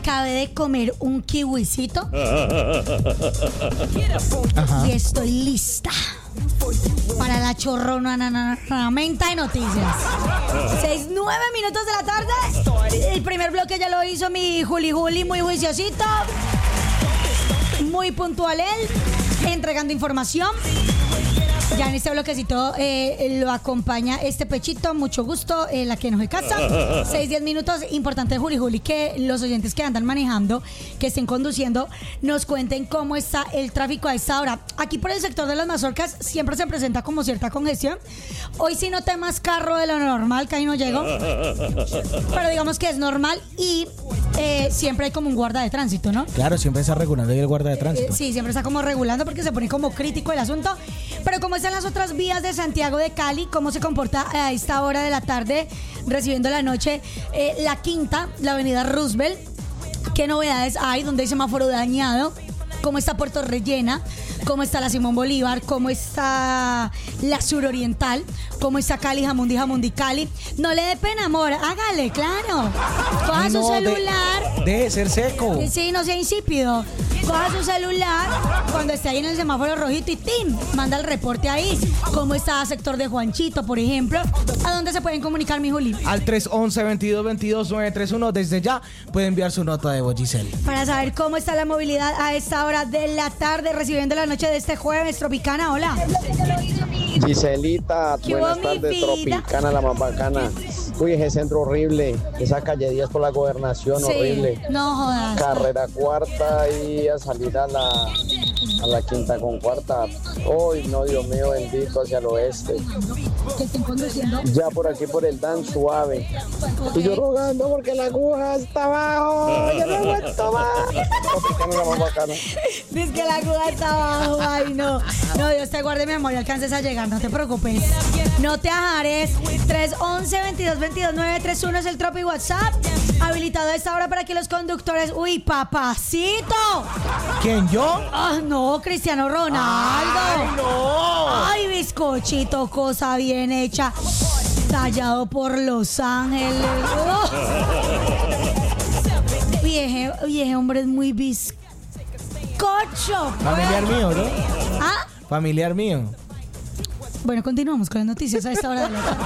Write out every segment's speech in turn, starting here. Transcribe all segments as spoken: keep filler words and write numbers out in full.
acabé de comer un kiwisito. Ajá. Y estoy lista para la chorronamenta de noticias. Seis, nueve minutos de la tarde. El primer bloque ya lo hizo mi Juli Juli, muy juiciosito, muy puntual él, entregando información. Ya en este bloquecito eh, lo acompaña este pechito, mucho gusto, eh, la que nos casa. Seis, diez minutos, importante Juli Juli, que los oyentes que andan manejando, que estén conduciendo, nos cuenten cómo está el tráfico a esta hora. Aquí por el sector de las Mazorcas siempre se presenta como cierta congestión. Hoy sí noté más carro de lo normal, que ahí no llego, pero digamos que es normal y eh, siempre hay como un guarda de tránsito, ¿no? Claro, siempre está regulando ahí el guarda de tránsito. Eh, sí, siempre está como regulando porque se pone como crítico el asunto. Pero como están las otras vías de Santiago de Cali, cómo se comporta a esta hora de la tarde, recibiendo la noche, eh, la Quinta, la avenida Roosevelt, qué novedades hay, donde hay semáforo dañado, cómo está Puerto Rellena, cómo está la Simón Bolívar, cómo está la suroriental, cómo está Cali, Jamundi, Jamundi, Cali. No le dé pena, amor, hágale, claro. Coja no, su celular. Deje de ser seco. Sí, no sea insípido. Coja su celular cuando esté ahí en el semáforo rojito y ¡tim! Manda el reporte ahí. ¿Cómo está el sector de Juanchito, por ejemplo? ¿A dónde se pueden comunicar, mi Juli? Al tres once, veintidós veintidós, nueve tres uno. Desde ya puede enviar su nota de voz, Giselle. Para saber cómo está la movilidad a esta hora de la tarde, recibiendo la noche de este jueves, Tropicana, hola. Giselita, buenas tardes, Tropicana, la más bacana. Uy, ese centro horrible, esa calle diez por la Gobernación, sí, horrible. No jodas. Carrera cuarta y a salir a la, a la quinta con cuarta. Uy, no, Dios mío, bendito, hacia el oeste. ¿Qué estén conduciendo? Ya por aquí, por el Dan suave. Okay. Y yo rogando porque la aguja está abajo. Yo no aguanto más. Tropicana, la más bacana. Dice que la aguja está abajo. Ay, no. No, Dios te guarde, mi amor, y alcances a llegar. No te preocupes. No te ajares. tres once, veintidós veintidós, nueve tres uno es el Tropi WhatsApp. Habilitado a esta hora para que los conductores. Uy, papacito. ¿Quién, yo? Ah, no, Cristiano Ronaldo. Ay, no. Ay, bizcochito, cosa bien hecha. Tallado por Los Ángeles. Oh. Vieje, vieje, hombre, es muy bizcocho. Familiar mío, ¿no? ¿Ah? Familiar mío. Bueno, continuamos con las noticias a esta hora de la tarde.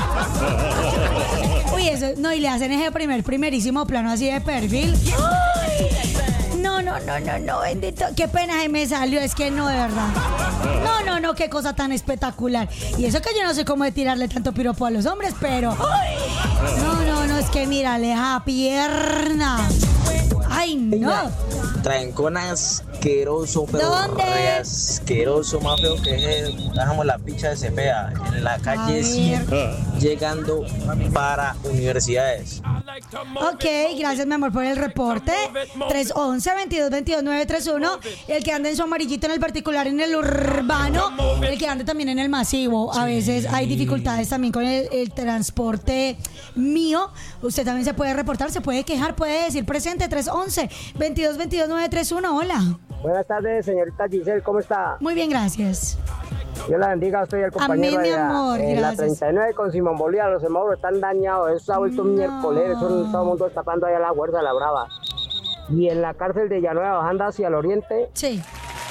Uy, eso, no, y le hacen ese primer, primerísimo plano así de perfil. Uy, no, no, no, no, no, bendito. Qué pena que me salió, es que no, de verdad. No, no, no, qué cosa tan espectacular. Y eso que yo no sé cómo de tirarle tanto piropo a los hombres, pero... No, no, no, es que mírale esa pierna. Ay, no. Traen con asqueroso, pero ¿dónde? Re asqueroso, más feo que es. Dejamos la picha de Cepeda en la calle cien, llegando para universidades. Ok, gracias, mi amor, por el reporte. tres once, veintidós veintidós, nueve tres uno. El que anda en su amarillito en el particular, en el urbano. El que anda también en el masivo. A veces hay dificultades también con el, el transporte mío. Usted también se puede reportar, se puede quejar, puede decir presente. tres once, veintidós veintidós, nueve tres uno. Hola. Buenas tardes, señorita Giselle, ¿cómo está? Muy bien, gracias. Dios la bendiga, soy el compañero. A mí, mi allá. amor, eh, gracias. La treinta y nueve con Simón Bolívar, los semáforos están dañados, eso se ha vuelto un No. miércoles, eso todo el mundo está tapando allá la fuerza de la brava. Y en la cárcel de Llanueva, bajando hacia el oriente, Sí.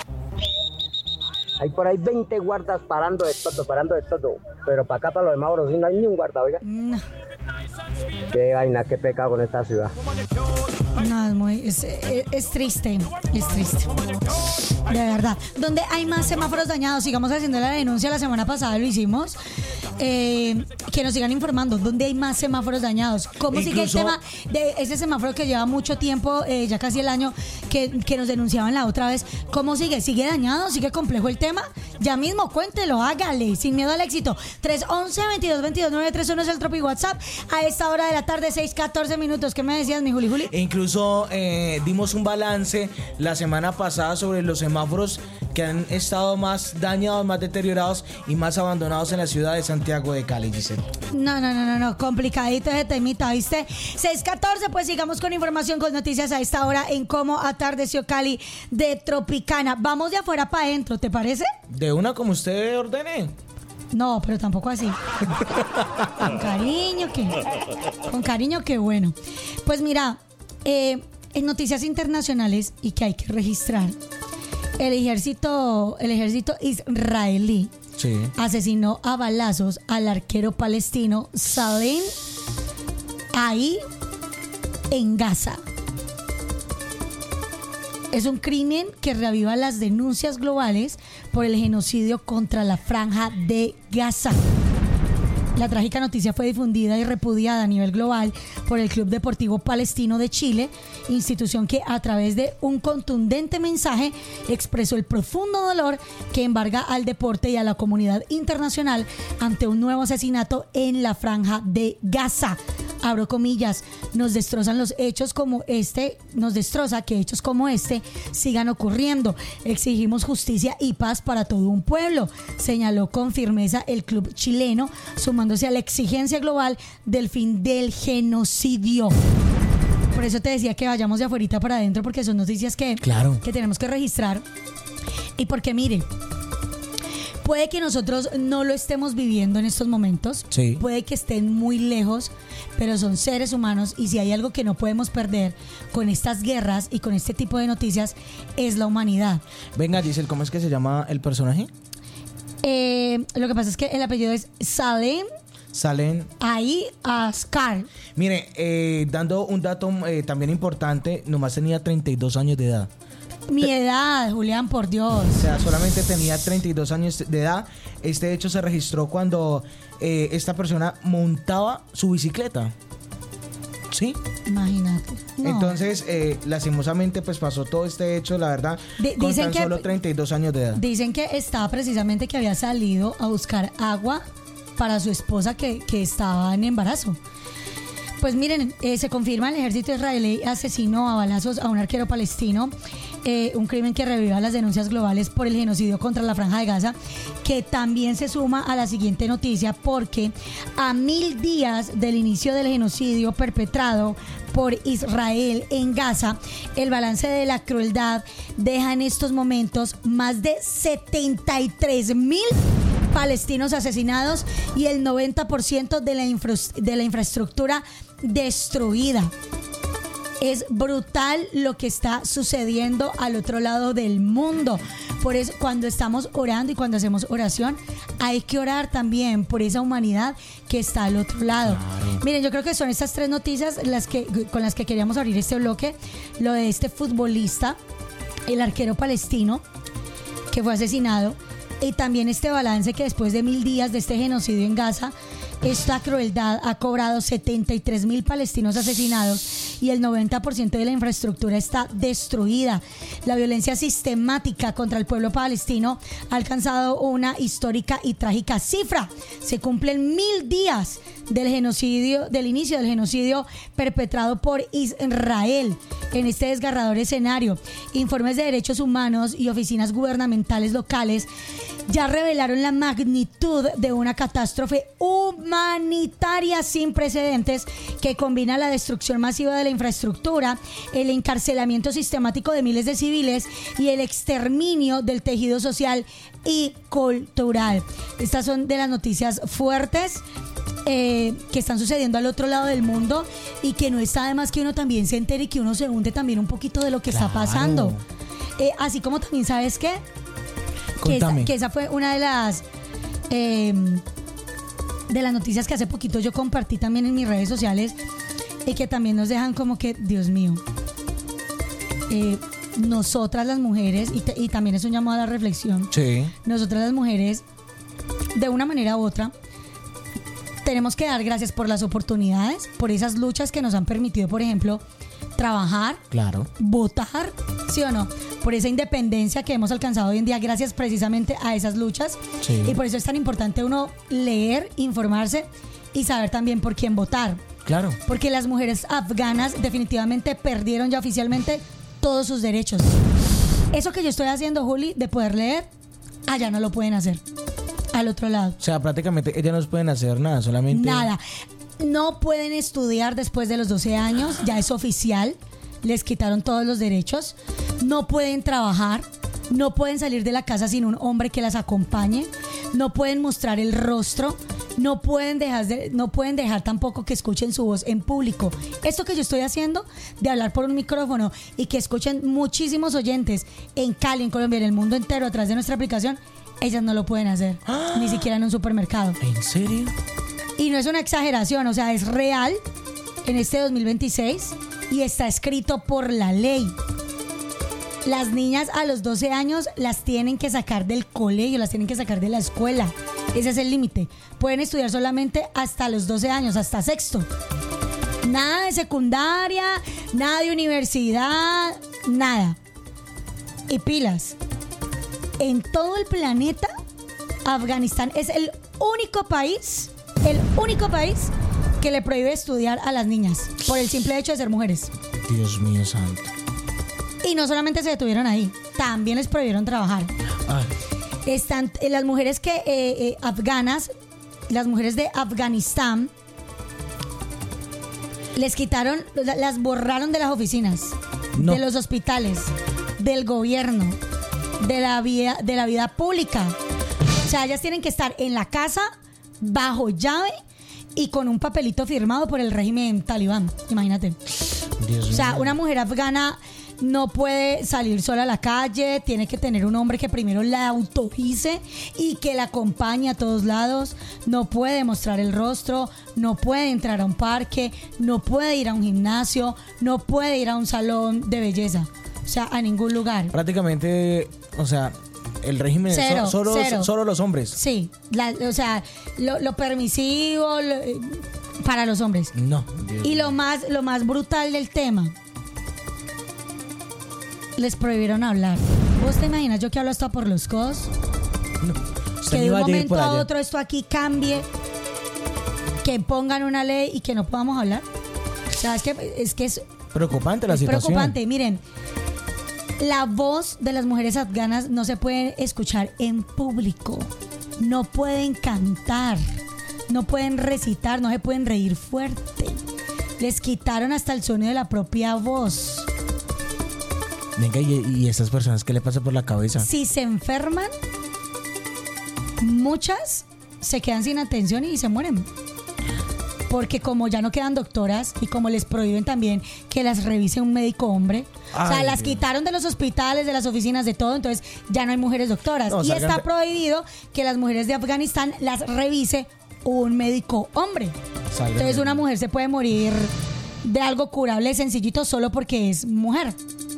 hay por ahí veinte guardas parando de todo, parando de todo. Pero para acá, para los semáforos, sí, no hay ni un guarda, oiga. No. Qué vaina, qué pecado con esta ciudad. No, es muy, es, es, es triste, es triste, de verdad. Donde hay más semáforos dañados, sigamos haciendo la denuncia, la semana pasada lo hicimos, eh, que nos sigan informando, donde hay más semáforos dañados. ¿Cómo Incluso, sigue el tema de ese semáforo que lleva mucho tiempo, eh, ya casi el año, que, que nos denunciaban la otra vez? ¿Cómo sigue? ¿Sigue dañado? ¿Sigue complejo el tema? Ya mismo, cuéntelo, hágale, sin miedo al éxito. tres once, veintidós veintidós, nueve tres uno es el Tropi WhatsApp. A esta hora de la tarde, seis catorce minutos. ¿Qué me decías, mi Juli Juli? E incluso eh, dimos un balance la semana pasada sobre los semáforos que han estado más dañados, más deteriorados y más abandonados en la ciudad de Santiago de Cali, Giselle. No, no, no, no, no, complicadito ese temita, ¿viste? seis catorce, pues sigamos con información, con noticias a esta hora en cómo atardeció Cali de Tropicana. Vamos de afuera para adentro, ¿te parece? De una como usted ordene. No, pero tampoco así. Con cariño, que con cariño, que bueno. Pues mira, eh, En noticias internacionales y que hay que registrar, el ejército, el ejército israelí Sí. asesinó a balazos al arquero palestino Salem ahí en Gaza. Es un crimen que reaviva las denuncias globales por el genocidio contra la Franja de Gaza. La trágica noticia fue difundida y repudiada a nivel global por el Club Deportivo Palestino de Chile, institución que a través de un contundente mensaje expresó el profundo dolor que embarga al deporte y a la comunidad internacional ante un nuevo asesinato en la Franja de Gaza. Abro comillas, nos destrozan los hechos como este, nos destroza que hechos como este sigan ocurriendo. Exigimos justicia y paz para todo un pueblo, señaló con firmeza el club chileno, sumándose a la exigencia global del fin del genocidio. Por eso te decía que vayamos de afuera para adentro, porque son noticias que, Claro. que tenemos que registrar. Y porque mire, puede que nosotros no lo estemos viviendo en estos momentos, Sí. puede que estén muy lejos, pero son seres humanos y si hay algo que no podemos perder con estas guerras y con este tipo de noticias es la humanidad. Venga, Giselle, ¿cómo es que se llama el personaje? Eh, lo que pasa es que el apellido es Salem Salen. Ahí Ascar. Mire, eh, dando un dato eh, también importante, nomás tenía treinta y dos años de edad. Mi edad, Julián, por Dios. O sea, solamente tenía treinta y dos años de edad. Este hecho se registró cuando eh, esta persona montaba su bicicleta. ¿Sí? Imagínate. No. Entonces, eh, lastimosamente, pues pasó todo este hecho, la verdad, De- con dicen tan que- solo treinta y dos años de edad. Dicen que estaba precisamente que había salido a buscar agua para su esposa que, que estaba en embarazo. Pues miren, eh, se confirma el ejército israelí asesinó a balazos a un arquero palestino, eh, un crimen que reviva las denuncias globales por el genocidio contra la Franja de Gaza, que también se suma a la siguiente noticia porque a mil días del inicio del genocidio perpetrado por Israel en Gaza, el balance de la crueldad deja en estos momentos más de setenta y tres mil palestinos asesinados y el noventa por ciento de la, infra, de la infraestructura destruida. Es brutal lo que está sucediendo al otro lado del mundo. Por eso, cuando estamos orando y cuando hacemos oración, hay que orar también por esa humanidad que está al otro lado. Claro. Miren, yo creo que son estas tres noticias las que, con las que queríamos abrir este bloque. Lo de este futbolista, el arquero palestino, que fue asesinado. Y también este balance que después de mil días de este genocidio en Gaza, esta crueldad ha cobrado setenta y tres mil palestinos asesinados y el noventa por ciento de la infraestructura está destruida. La violencia sistemática contra el pueblo palestino ha alcanzado una histórica y trágica cifra. Se cumplen mil días del genocidio, del inicio del genocidio perpetrado por Israel en este desgarrador escenario. Informes de derechos humanos y oficinas gubernamentales locales ya revelaron la magnitud de una catástrofe humanitaria sin precedentes que combina la destrucción masiva de la infraestructura, el encarcelamiento sistemático de miles de civiles y el exterminio del tejido social y cultural. Estas son de las noticias fuertes eh, que están sucediendo al otro lado del mundo y que no está de más que uno también se entere y que uno se hunde también un poquito de lo que Claro. está pasando. Eh, así como también, ¿sabes qué? Que esa, Contame. que esa fue una de las eh, de las noticias que hace poquito yo compartí también en mis redes sociales y que también nos dejan como que, Dios mío, eh, nosotras las mujeres, y, te- y también es un llamado a la reflexión, Sí. nosotras las mujeres, de una manera u otra, tenemos que dar gracias por las oportunidades, por esas luchas que nos han permitido, por ejemplo, trabajar, Claro. votar, ¿sí o no? Por esa independencia que hemos alcanzado hoy en día gracias precisamente a esas luchas. Sí. Y por eso es tan importante uno leer, informarse y saber también por quién votar. Claro. Porque las mujeres afganas definitivamente perdieron ya oficialmente todos sus derechos. Eso que yo estoy haciendo, Juli, de poder leer, allá no lo pueden hacer. Al otro lado. O sea, prácticamente ellas no pueden hacer nada, solamente... Nada. No pueden estudiar después de los doce años, ya es oficial. Les quitaron todos los derechos. No pueden trabajar. No pueden salir de la casa sin un hombre que las acompañe. No pueden mostrar el rostro. no pueden dejar de, no pueden dejar tampoco que escuchen su voz en público. Esto que yo estoy haciendo de hablar por un micrófono y que escuchen muchísimos oyentes en Cali, en Colombia, en el mundo entero a través de nuestra aplicación, ellas no lo pueden hacer, ¡ah! Ni siquiera en un supermercado. ¿En serio? Y no es una exageración, o sea, es real en este dos mil veintiséis y está escrito por la ley. Las niñas a los doce años las tienen que sacar del colegio, las tienen que sacar de la escuela. Ese es el límite. Pueden estudiar solamente hasta los doce años, hasta sexto. Nada de secundaria, nada de universidad, nada. Y pilas. En todo el planeta, Afganistán es el único país, el único país que le prohíbe estudiar a las niñas por el simple hecho de ser mujeres. Dios mío santo. Y no solamente se detuvieron ahí, también les prohibieron trabajar. Ay. Están eh, las mujeres que eh, eh, afganas, las mujeres de Afganistán, les quitaron, las borraron de las oficinas, no. de los hospitales, del gobierno, de la vida, de la vida pública. O sea, ellas tienen que estar en la casa bajo llave y con un papelito firmado por el régimen talibán. Imagínate. Dios o sea, mío. Una mujer afgana no puede salir sola a la calle, tiene que tener un hombre que primero la autorice y que la acompañe a todos lados. No puede mostrar el rostro, no puede entrar a un parque, no puede ir a un gimnasio, no puede ir a un salón de belleza. O sea, a ningún lugar. Prácticamente, o sea, el régimen cero, es solo, cero. solo los hombres. Sí, la, o sea, lo, lo permisivo lo, para los hombres. No. Dios y mío. lo más, lo más brutal del tema, les prohibieron hablar. ¿Vos te imaginas yo que hablo hasta por los codos? No. Que de un momento a otro esto aquí cambie, que pongan una ley y que no podamos hablar. O sea, es que es, que es preocupante la es situación. preocupante. Miren, la voz de las mujeres afganas no se puede escuchar en público. No pueden cantar, no pueden recitar, no se pueden reír fuerte. Les quitaron hasta el sonido de la propia voz. Venga, ¿y, y estas personas qué le pasa por la cabeza? Si se enferman, muchas se quedan sin atención y se mueren. Porque como ya no quedan doctoras y como les prohíben también que las revise un médico hombre, Ay, o sea, las Dios. quitaron de los hospitales, de las oficinas, de todo, entonces ya no hay mujeres doctoras. No, y está de... prohibido que las mujeres de Afganistán las revise un médico hombre. Salgan entonces de... una mujer se puede morir de algo curable sencillito solo porque es mujer.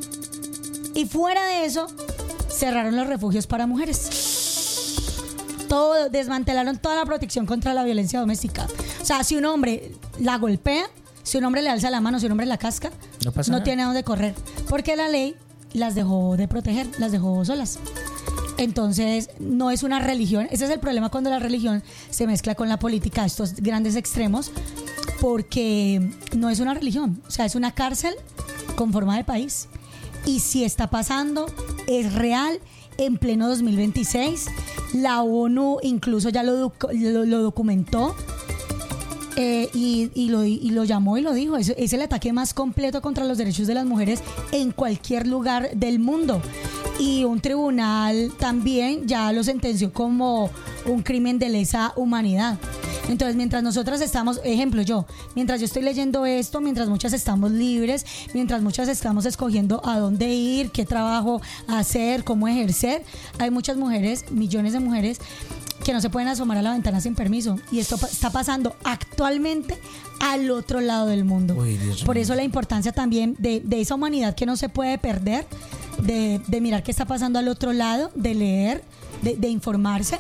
Y fuera de eso, cerraron los refugios para mujeres. Todo, desmantelaron toda la protección contra la violencia doméstica. O sea, si un hombre la golpea, si un hombre le alza la mano, si un hombre la casca, no, pasa no tiene a dónde correr. Porque la ley las dejó de proteger, las dejó solas. Entonces, no es una religión. Ese es el problema cuando la religión se mezcla con la política, estos grandes extremos, porque no es una religión. O sea, es una cárcel con forma de país. Y si está pasando, es real, en pleno dos mil veintiséis. La ONU incluso ya lo, lo, lo documentó eh, y, y, lo, y lo llamó y lo dijo. Es, es el ataque más completo contra los derechos de las mujeres en cualquier lugar del mundo. Y un tribunal también ya lo sentenció como un crimen de lesa humanidad. Entonces, mientras nosotras estamos, ejemplo yo, mientras yo estoy leyendo esto, mientras muchas estamos libres, mientras muchas estamos escogiendo a dónde ir, qué trabajo hacer, cómo ejercer, hay muchas mujeres, millones de mujeres, que no se pueden asomar a la ventana sin permiso. Y esto pa- está pasando actualmente al otro lado del mundo. Uy, Por eso la importancia también de, de esa humanidad que no se puede perder, de, de mirar qué está pasando al otro lado, de leer, de, de informarse.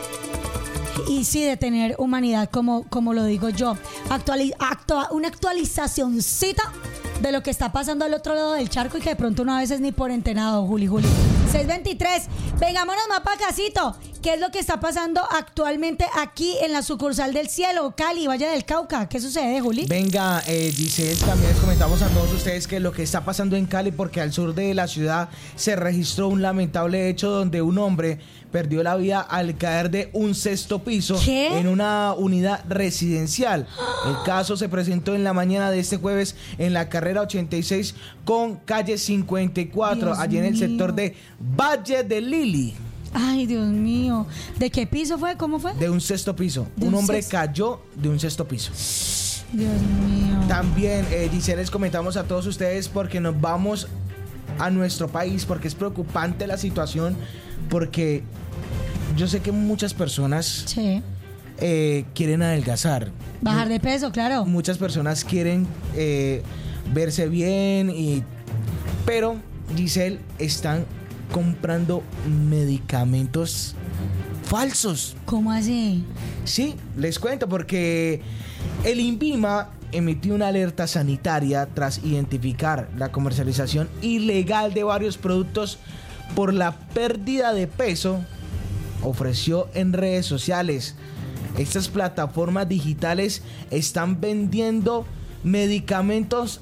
Y sí, de tener humanidad, como, como lo digo yo. Actuali- actua- una actualizacioncita de lo que está pasando al otro lado del charco y que de pronto uno a veces ni por enterado, Juli, Juli. seis veintitrés, vengámonos más pa' casito. ¿Qué es lo que está pasando actualmente aquí en la sucursal del Cielo, Cali, Valle del Cauca? ¿Qué sucede, Juli? Venga, eh, dice, también les comentamos a todos ustedes que lo que está pasando en Cali, porque al sur de la ciudad se registró un lamentable hecho donde un hombre perdió la vida al caer de un sexto piso ¿Qué? en una unidad residencial. El caso se presentó en la mañana de este jueves en la carrera ochenta y seis con calle cincuenta y cuatro, Dios allí en el mío. sector de Valle de Lili. Ay, Dios mío. ¿De qué piso fue? ¿Cómo fue? De un sexto piso. De Un un hombre sexto. cayó de un sexto piso. Dios mío. También, eh, Giselle, les comentamos a todos ustedes porque nos vamos a nuestro país, porque es preocupante la situación, porque yo sé que muchas personas Sí. eh, quieren adelgazar. Bajar de peso, claro. Muchas personas quieren eh, verse bien, y, pero, Giselle, están comprando medicamentos falsos. ¿Cómo así? Sí, les cuento porque el INVIMA emitió una alerta sanitaria tras identificar la comercialización ilegal de varios productos por la pérdida de peso. Ofreció en redes sociales. Estas plataformas digitales están vendiendo medicamentos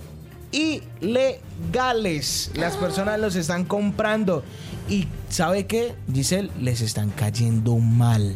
ilegales. Las personas los están comprando. Y ¿sabe qué, Giselle? Les están cayendo mal.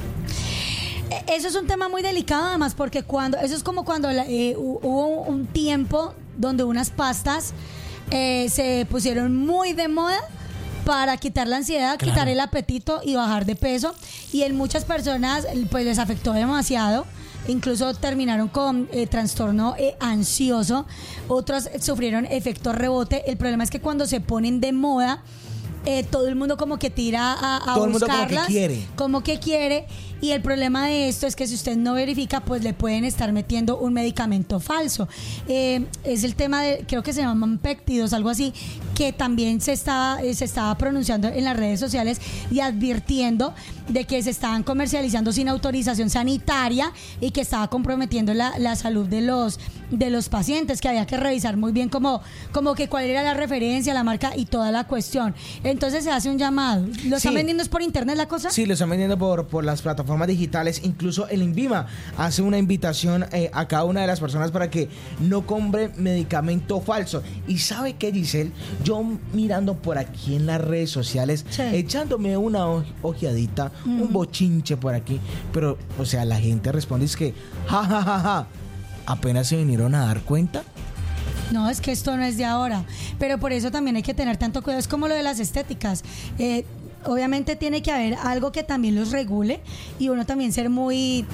Eso es un tema muy delicado, además, porque cuando eso es como cuando la- eh, hu- hubo un tiempo donde unas pastas eh, se pusieron muy de moda para quitar la ansiedad, Claro. quitar el apetito y bajar de peso, y en muchas personas pues les afectó demasiado. Incluso terminaron con eh, trastorno eh, ansioso, otros sufrieron efecto rebote. El problema es que cuando se ponen de moda, eh, todo el mundo como que tira a, a Todo el mundo como que buscarlas, quiere. como que quiere. Y el problema de esto es que si usted no verifica, pues le pueden estar metiendo un medicamento falso. Eh, es el tema de, creo que se llaman péptidos, algo así, que también se estaba, eh, se estaba pronunciando en las redes sociales y advirtiendo de que se estaban comercializando sin autorización sanitaria y que estaba comprometiendo la, la salud de los, de los pacientes, que había que revisar muy bien como, como que cuál era la referencia, la marca y toda la cuestión. Entonces se hace un llamado. ¿Lo están Sí. vendiendo es por internet la cosa? Sí, lo están vendiendo por, por las plataformas digitales. Incluso el INVIMA hace una invitación eh, a cada una de las personas para que no compren medicamento falso. Y ¿sabe qué, Giselle? Yo mirando por aquí en las redes sociales, Sí. echándome una oj- ojeadita, un bochinche por aquí, pero, o sea, la gente responde es que, ja, ja, ja, ja, apenas se vinieron a dar cuenta. No, es que esto no es de ahora. Pero por eso también hay que tener tanto cuidado. Es como lo de las estéticas. Eh, obviamente tiene que haber algo que también los regule y uno también ser muy...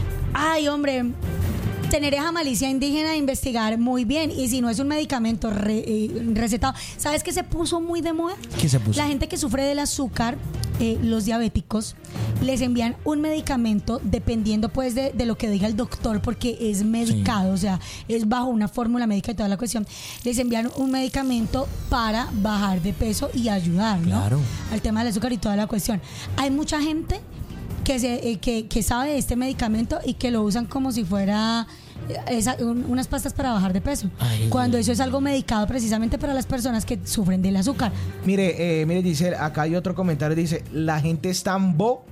Ay, hombre, tener esa malicia indígena de investigar muy bien. Y si no es un medicamento re- eh, recetado. ¿Sabes qué se puso muy de moda? ¿Qué se puso? La gente que sufre del azúcar, eh, los diabéticos, les envían un medicamento dependiendo pues de, de lo que diga el doctor, porque es medicado, o sea, es bajo una fórmula médica y toda la cuestión. Les envían un medicamento para bajar de peso y ayudar, ¿no? Claro. Al tema del azúcar y toda la cuestión. Hay mucha gente que, se, eh, que, que sabe de este medicamento y que lo usan como si fuera eh, esa- un- unas pastas para bajar de peso, Ay, cuando Dios. eso es algo medicado precisamente para las personas que sufren del azúcar. Mire, eh, mire, Giselle, acá hay otro comentario, dice, la gente es tan bo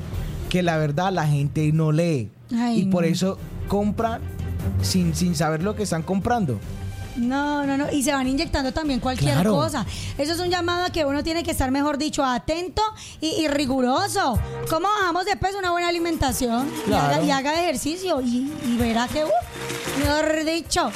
que la verdad la gente no lee. Ay, y por no. eso compran sin, sin saber lo que están comprando. No, no, no. Y se van inyectando también cualquier Claro. cosa. Eso es un llamado a que uno tiene que estar, mejor dicho, atento y, y riguroso. ¿Cómo bajamos de peso? Una buena alimentación. Y Claro. haga, y haga ejercicio. Y, y verá que, uh, mejor dicho.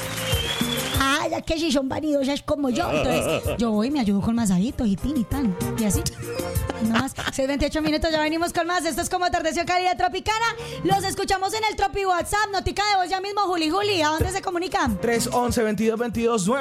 Ah, ya que si son vanidosas como yo. Entonces, yo voy y me ayudo con masajitos y tin y tan. Y así. No más. seis veintiocho minutos, ya venimos con más. Esto es como Atardeció Cálida Tropicana. Los escuchamos en el Tropi WhatsApp. Notica de voz ya mismo, Juli Juli. ¿A dónde se comunican? tres once, veintidós, veintidós, nueve.